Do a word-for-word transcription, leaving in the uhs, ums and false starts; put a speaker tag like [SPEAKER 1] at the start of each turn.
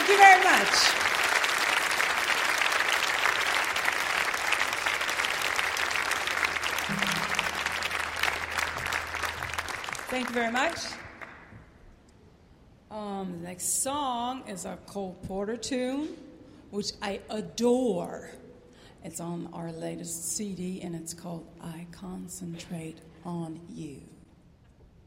[SPEAKER 1] Thank you very much. Thank you very much. Um, the next song is a Cole Porter tune, which I adore. It's on our latest C D, and it's called I Concentrate on You.